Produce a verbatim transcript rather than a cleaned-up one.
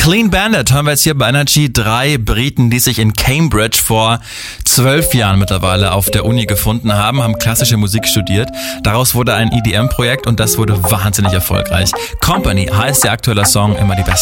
Clean Bandit hören wir jetzt hier bei Energy. Drei Briten, die sich in Cambridge vor zwölf Jahren mittlerweile auf der Uni gefunden haben, haben klassische Musik studiert. Daraus wurde ein E D M-Projekt und das wurde wahnsinnig erfolgreich. Company heißt der aktuelle Song, immer die besten